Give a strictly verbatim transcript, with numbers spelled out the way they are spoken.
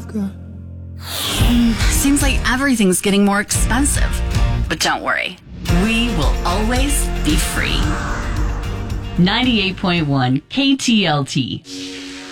I've got. Seems like everything's getting more expensive. But don't worry, we will always be free. ninety-eight point one K T L T.